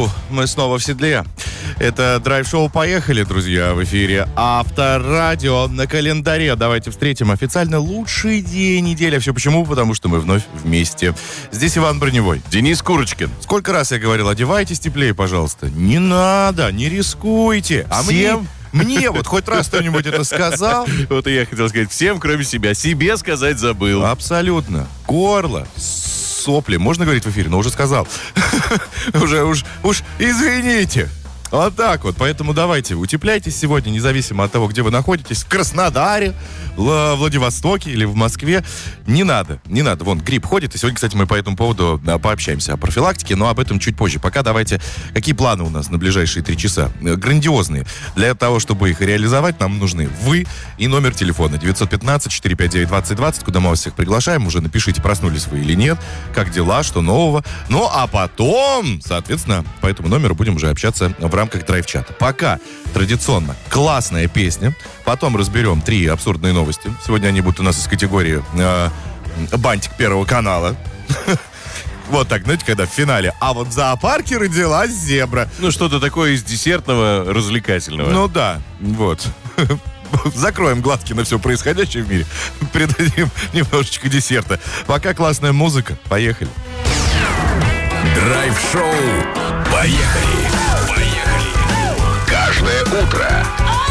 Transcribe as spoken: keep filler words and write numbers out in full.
Ну, мы снова в седле. Это драйв-шоу «Поехали», друзья, в эфире Авторадио. На календаре давайте встретим официально лучший день недели. А все почему? Потому что мы вновь вместе. Здесь Иван Броневой. Денис Курочкин. Сколько раз я говорил, одевайтесь теплее, пожалуйста. Не надо, не рискуйте. А Всем? мне, мне вот хоть раз кто-нибудь это сказал? Вот и я хотел сказать, всем, кроме себя. Себе сказать забыл. Абсолютно. Горло, сопли. Можно говорить в эфире? Но уже сказал. Уже, уж, уж извините. Вот так вот. Поэтому давайте, утепляйтесь сегодня, независимо от того, где вы находитесь. В Краснодаре, в Владивостоке или в Москве. Не надо, не надо. Вон, грипп ходит. И сегодня, кстати, мы по этому поводу да, пообщаемся о профилактике, но об этом чуть позже. Пока давайте, какие планы у нас на ближайшие три часа? Грандиозные. Для того, чтобы их реализовать, нам нужны вы и номер телефона девятьсот пятнадцать четыреста пятьдесят девять двадцать двадцать, куда мы вас всех приглашаем. Уже напишите, проснулись вы или нет, как дела, что нового. Ну, а потом, соответственно, по этому номеру будем уже общаться в рамках драйв-чата. Пока традиционно классная песня. Потом разберем три абсурдные новости. Сегодня они будут у нас из категории э, «Бантик Первого канала». Вот так, знаете, когда в финале. А вот в зоопарке родилась зебра. Ну, что-то такое из десертного, развлекательного. Ну да, вот. Закроем глазки на все происходящее в мире. Придадим немножечко десерта. Пока классная музыка. Поехали. Драйв-шоу. Поехали. Поехали. Каждое утро